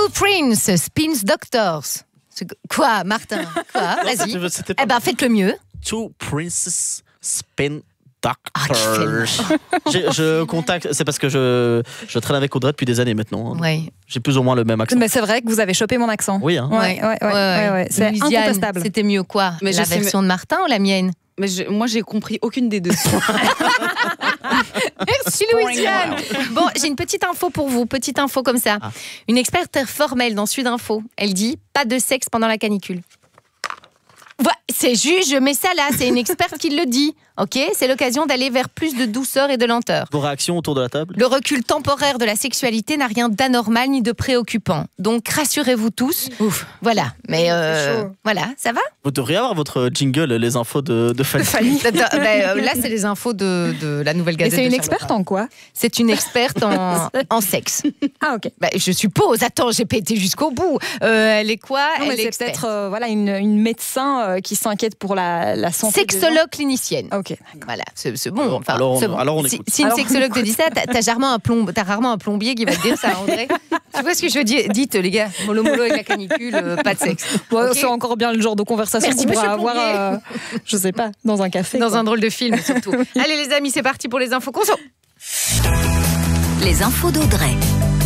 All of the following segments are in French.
Prince, Spin Doctors. Quoi, Martin? Quoi? Vas-y. Eh ben, faites le mieux. Two Princes Spin Doctors. Je contacte, c'est parce que je traîne avec Audrey depuis des années maintenant. Oui. J'ai plus ou moins le même accent. Mais c'est vrai que vous avez chopé mon accent. Oui, hein. Ouais. C'est Louisiane, incontestable. c'était mieux quoi? Mais la version de Martin ou la mienne? Mais moi, j'ai compris aucune des deux. Merci Louisiane. Bon, j'ai une petite info pour vous, petite info comme ça. Une experte formelle dans Sud Info, elle dit pas de sexe pendant la canicule. Voilà, c'est juste, je mets ça là, c'est une experte qui le dit. Ok, c'est l'occasion d'aller vers plus de douceur et de lenteur. Vos réactions autour de la table? Le recul temporaire de la sexualité n'a rien d'anormal ni de préoccupant. Donc rassurez-vous tous. Ouf. Voilà, mais voilà, ça va? Vous devriez avoir votre jingle, les infos de Fanny. Là, c'est les infos de la Nouvelle Gazette. Et c'est une de experte en quoi? C'est une experte en sexe. Ah, ok. Je suppose. Attends, j'ai pas été jusqu'au bout. Elle est quoi? Non, Elle est c'est peut-être une médecin qui s'inquiète pour la santé. Sexologue clinicienne. Ok. Voilà, c'est bon. Enfin, alors c'est bon. on Si écoute. une sexologue te dit ça, t'as rarement un plombier qui va te dire ça, André. Tu vois ce que je veux dire? Dites, les gars, mollo avec la canicule, pas de sexe. Ouais, Okay. C'est encore bien le genre de conversation Merci, qu'on pourrait monsieur avoir, je sais pas, dans un café. Dans un drôle de film, surtout. Allez, les amis, c'est parti pour les infos conso. Les infos d'Audrey.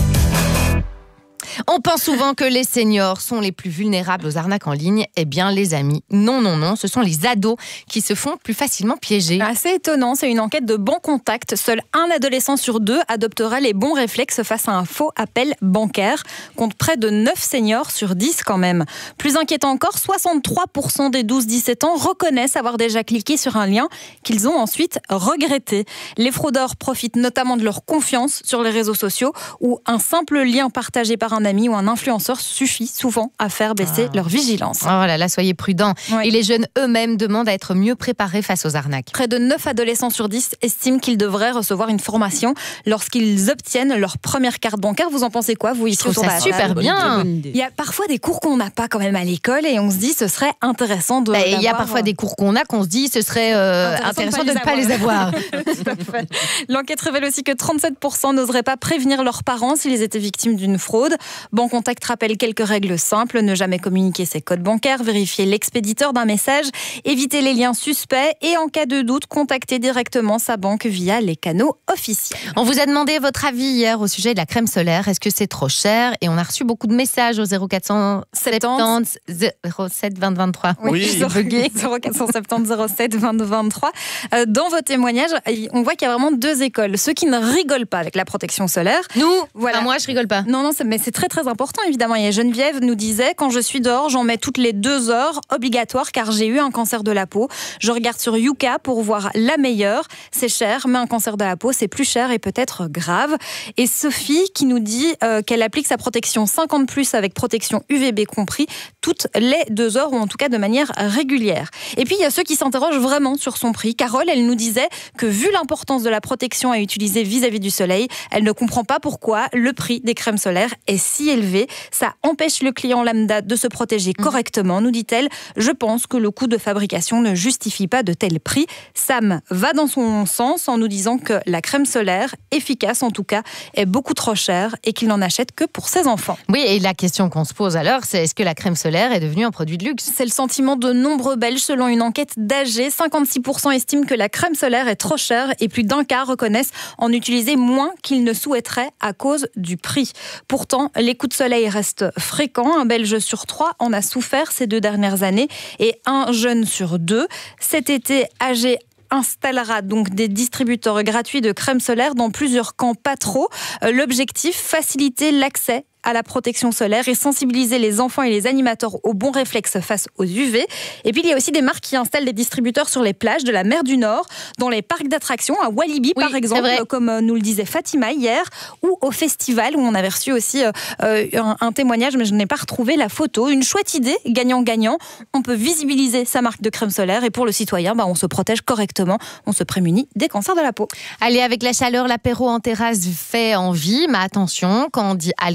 On pense souvent que les seniors sont les plus vulnérables aux arnaques en ligne. Eh bien, les amis, non. Ce sont les ados qui se font plus facilement piéger. Assez étonnant, c'est une enquête de Bon Contact. Seul un adolescent sur 2 adoptera les bons réflexes face à un faux appel bancaire, contre près de 9 seniors sur 10 quand même. Plus inquiétant encore, 63% des 12-17 ans reconnaissent avoir déjà cliqué sur un lien qu'ils ont ensuite regretté. Les fraudeurs profitent notamment de leur confiance sur les réseaux sociaux, où un simple lien partagé par un ami ou un influenceur suffit souvent à faire baisser leur vigilance. Oh là là, soyez prudents. Ouais. Et les jeunes eux-mêmes demandent à être mieux préparés face aux arnaques. Près de 9 adolescents sur 10 estiment qu'ils devraient recevoir une formation lorsqu'ils obtiennent leur première carte bancaire. Vous en pensez quoi, vous, ici, Je trouve autour de ça la table? super bien. Il y a parfois des cours qu'on n'a pas quand même à l'école et on se dit ce serait intéressant de Il y a parfois des cours qu'on se dit ce serait intéressant de ne pas les avoir. Tout à fait. L'enquête révèle aussi que 37% n'oseraient pas prévenir leurs parents s'ils étaient victimes d'une fraude. Bon Contact rappelle quelques règles simples: ne jamais communiquer ses codes bancaires, vérifier l'expéditeur d'un message, éviter les liens suspects et en cas de doute, contacter directement sa banque via les canaux officiels. On vous a demandé votre avis hier au sujet de la crème solaire. Est-ce que c'est trop cher? Et on a reçu beaucoup de messages au 0470 07 20 23. Oui. 0470 07 20 23. Dans vos témoignages, on voit qu'il y a vraiment deux écoles. Ceux qui ne rigolent pas avec la protection solaire. Nous, Voilà. enfin, moi je rigole pas. Non, mais c'est très très important évidemment. Et Geneviève nous disait: quand je suis dehors, j'en mets toutes les 2 heures, obligatoire, car j'ai eu un cancer de la peau. Je regarde sur Yuka pour voir la meilleure. C'est cher, mais un cancer de la peau, c'est plus cher et peut-être grave. Et Sophie qui nous dit qu'elle applique sa protection 50+ avec protection UVB compris toutes les 2 heures, ou en tout cas de manière régulière. Et puis il y a ceux qui s'interrogent vraiment sur son prix. Carole, elle nous disait que vu l'importance de la protection à utiliser vis-à-vis du soleil, elle ne comprend pas pourquoi le prix des crèmes solaires est si élevé. Ça empêche le client lambda de se protéger correctement, nous dit-elle. Je pense que le coût de fabrication ne justifie pas de tels prix. Sam va dans son sens en nous disant que la crème solaire, efficace en tout cas, est beaucoup trop chère et qu'il n'en achète que pour ses enfants. Oui, et la question qu'on se pose alors, c'est est-ce que la crème solaire est devenue un produit de luxe? C'est le sentiment de nombreux Belges. Selon une enquête d'AG, 56% estiment que la crème solaire est trop chère et plus d'un quart reconnaissent en utiliser moins qu'ils ne souhaiteraient à cause du prix. Pourtant, les coups de soleil restent fréquents. Un Belge sur 3 en a souffert ces 2 dernières années et un jeune sur 2. Cet été, AG installera donc des distributeurs gratuits de crème solaire dans plusieurs camps pas trop. L'objectif, faciliter l'accès à la protection solaire et sensibiliser les enfants et les animateurs aux bons réflexes face aux UV. Et puis il y a aussi des marques qui installent des distributeurs sur les plages de la mer du Nord, dans les parcs d'attractions, à Walibi par exemple, comme nous le disait Fatima hier, ou au festival où on avait reçu aussi un témoignage, mais je n'ai pas retrouvé la photo. Une chouette idée, gagnant-gagnant. On peut visibiliser sa marque de crème solaire et pour le citoyen, on se protège correctement, on se prémunit des cancers de la peau. Allez, avec la chaleur, l'apéro en terrasse fait envie, mais attention, quand on dit alcool,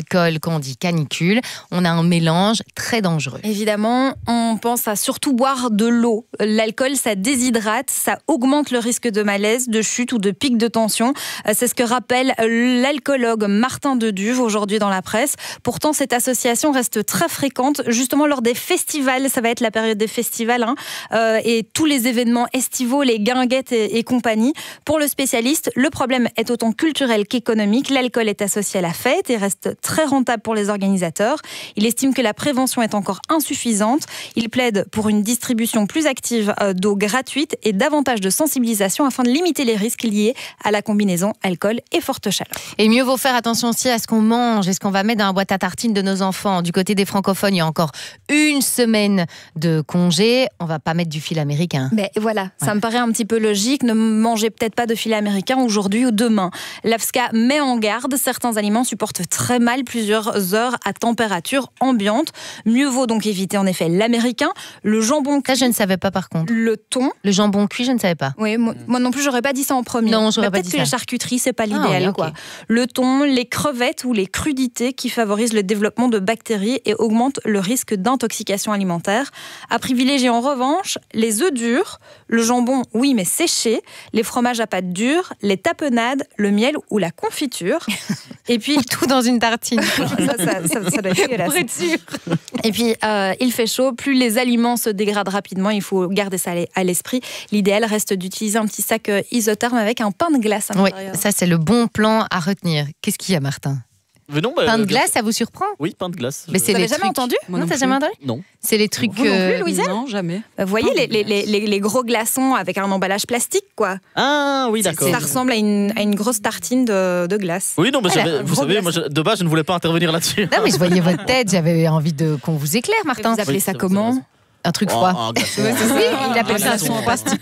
quand on dit canicule, on a un mélange très dangereux. Évidemment, on pense à surtout boire de l'eau. L'alcool, ça déshydrate, ça augmente le risque de malaise, de chute ou de pic de tension. C'est ce que rappelle l'alcoologue Martin Deduve aujourd'hui dans la presse. Pourtant, cette association reste très fréquente, justement lors des festivals. Ça va être la période des festivals, et tous les événements estivaux, les guinguettes et compagnie. Pour le spécialiste, le problème est autant culturel qu'économique. L'alcool est associé à la fête et reste très rentable pour les organisateurs. Il estime que la prévention est encore insuffisante. Il plaide pour une distribution plus active d'eau gratuite et davantage de sensibilisation afin de limiter les risques liés à la combinaison alcool et forte chaleur. Et mieux vaut faire attention aussi à ce qu'on mange et ce qu'on va mettre dans la boîte à tartines de nos enfants. Du côté des francophones, il y a encore une semaine de congé. On va pas mettre du fil américain. Mais voilà, ça me paraît un petit peu logique. Ne mangez peut-être pas de filet américain aujourd'hui ou demain. L'AFSCA met en garde, certains aliments supportent très mal plusieurs heures à température ambiante. Mieux vaut donc éviter en effet l'américain, le jambon cuit. Ça, je ne savais pas par contre. Le thon. Le jambon cuit, je ne savais pas. Oui, moi non plus, j'aurais pas dit ça en premier. Non, j'aurais pas dit peut-être que ça. la charcuterie, c'est pas l'idéal. oui, okay. Quoi. Le thon, les crevettes ou les crudités qui favorisent le développement de bactéries et augmentent le risque d'intoxication alimentaire. À privilégier en revanche, les œufs durs, le jambon, oui, mais séché, les fromages à pâte dure, les tapenades, le miel ou la confiture. Et puis tout dans une tartine. ça doit être dégueulasse. Pour être sûr. Et puis, il fait chaud, plus les aliments se dégradent rapidement, il faut garder ça à l'esprit. L'idéal reste d'utiliser un petit sac isotherme avec un pain de glace à l'intérieur. Oui, ça c'est le bon plan à retenir. Qu'est-ce qu'il y a, Martin ? Pain de glace, ça vous surprend ? Oui, pain de glace. Mais c'est Vous les n'avez jamais trucs... entendu ? Non, t'as jamais entendu ? Non. C'est les trucs... Vous non plus, Louisiane ? Non, jamais. Vous voyez les gros glaçons avec un emballage plastique, quoi. Ah oui, d'accord. Ça ressemble à une grosse tartine de glace. Oui, non, mais Voilà, vous savez, moi, de base, je ne voulais pas intervenir là-dessus. Non, mais je voyais votre tête, j'avais envie qu'on vous éclaire, Martin. Vous appelez ça c'est comment ? Un truc froid. Un glaçon. Il appelle ça un glaçon en plastique.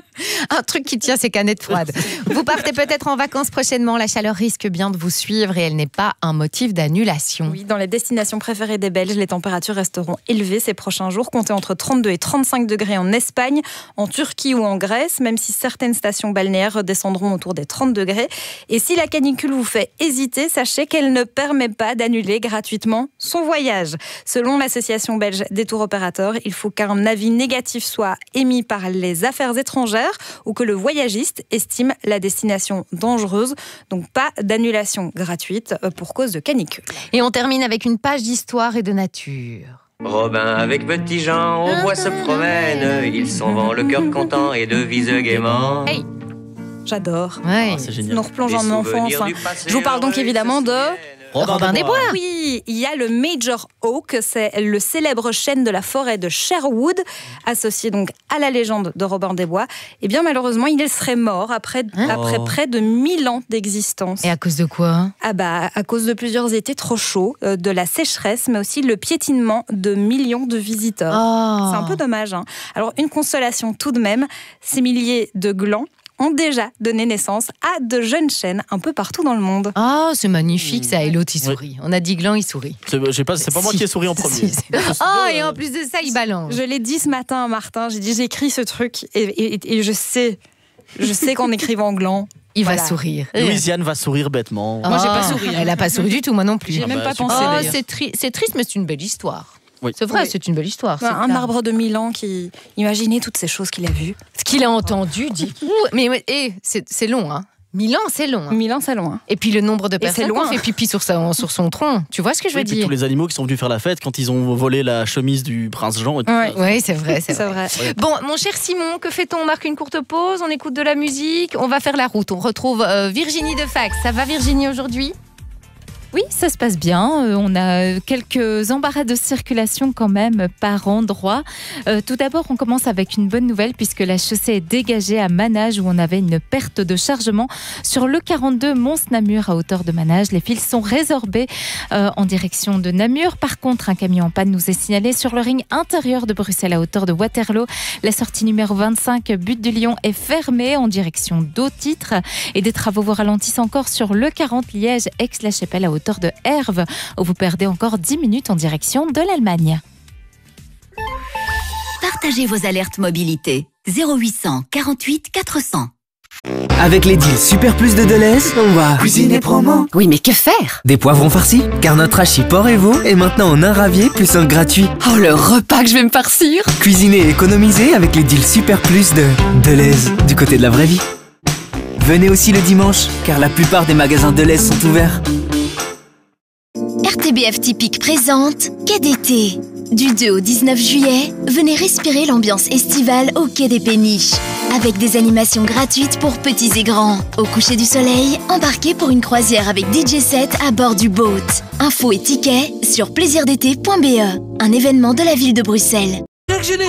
Un truc qui tient ses canettes froides. Vous partez peut-être en vacances prochainement. La chaleur risque bien de vous suivre et elle n'est pas un motif d'annulation. Oui, dans les destinations préférées des Belges, les températures resteront élevées ces prochains jours. Comptez entre 32 et 35 degrés en Espagne, en Turquie ou en Grèce, même si certaines stations balnéaires descendront autour des 30 degrés. Et si la canicule vous fait hésiter, sachez qu'elle ne permet pas d'annuler gratuitement son voyage. Selon l'association belge des tours opérateurs, il faut qu'un avis négatif soit émis par les affaires étrangères ou que le voyagiste estime la destination dangereuse. Donc pas d'annulation gratuite pour cause de canicule. Et on termine avec une page d'histoire et de nature. Robin avec Petit Jean, au bois se promène. Ils s'en vont le cœur content et devise gaiement. Hey. J'adore. Ouais. Ah, c'est génial. Nous replongeons en enfance. Je vous parle donc évidemment de... Robin des Bois. Oui, il y a le Major Oak, c'est le célèbre chêne de la forêt de Sherwood, associé donc à la légende de Robin des Bois. Et bien malheureusement, il serait mort après près de 1000 ans d'existence. Et à cause de quoi ? À cause de plusieurs étés trop chauds, de la sécheresse, mais aussi le piétinement de millions de visiteurs. Oh. C'est un peu dommage. Alors une consolation tout de même, ces milliers de glands ont déjà donné naissance à de jeunes chênes un peu partout dans le monde. Oh, c'est magnifique ça. Et l'autre, il sourit. On a dit gland, il sourit. C'est pas moi qui ai souri en premier. Oh, et en plus de ça, il balance. Je l'ai dit ce matin à Martin, j'ai dit j'écris ce truc et je sais qu'en écrivant gland, Il voilà. va sourire. Louisiane va sourire bêtement. Moi, j'ai pas souri. Elle n'a pas souri du tout, moi non plus. J'y ai même bah, pas super. pensé Oh, d'ailleurs. c'est triste, mais c'est une belle histoire. Oui. C'est vrai, Oui. c'est une belle histoire. c'est un clair. arbre de 1000 ans qui imaginait toutes ces choses qu'il a vues. Ce qu'il a entendu dit. Mais c'est long, hein. 1000 ans, c'est long. Hein. 1000 ans, c'est loin. Et puis le nombre de c'est personnes qui loin. ont fait pipi sur son tronc. Tu vois ce que je veux Oui, puis dire ? tous les animaux qui sont venus faire la fête quand ils ont volé la chemise du prince Jean. Et tout Ouais. ça. Oui, c'est vrai, c'est C'est vrai. vrai. Bon, mon cher Simon, que fait-on ? On marque une courte pause, on écoute de la musique, on va faire la route. On retrouve Virginie de Fax. Ça va Virginie aujourd'hui ? Oui, ça se passe bien. On a quelques embarras de circulation quand même par endroit. Tout d'abord, on commence avec une bonne nouvelle puisque la chaussée est dégagée à Manage où on avait une perte de chargement sur le 42 Mons-Namur à hauteur de Manage. Les fils sont résorbés en direction de Namur. Par contre, un camion en panne nous est signalé sur le ring intérieur de Bruxelles à hauteur de Waterloo. La sortie numéro 25, Butte du Lion, est fermée en direction d'Au-Titre. Et des travaux vous ralentissent encore sur le 40 Liège-Aix-la-Chapelle à hauteur de Herve, où vous perdez encore 10 minutes en direction de l'Allemagne. Partagez vos alertes mobilité. 0800 48 400. Avec les deals Super Plus de Deleuze, on va cuisiner promo. Oui, mais que faire? Des poivrons farcis, car notre hachis porc et veau est maintenant en un ravier plus un gratuit. Oh, le repas que je vais me farcir! Cuisiner et économiser avec les deals Super Plus de Deleuze, du côté de la vraie vie. Venez aussi le dimanche, car la plupart des magasins Deleuze sont ouverts. RTBF Typique présente Quai d'été. Du 2 au 19 juillet, venez respirer l'ambiance estivale au Quai des Péniches. Avec des animations gratuites pour petits et grands. Au coucher du soleil, embarquez pour une croisière avec DJ set à bord du boat. Infos et tickets sur plaisirdété.be. Un événement de la ville de Bruxelles.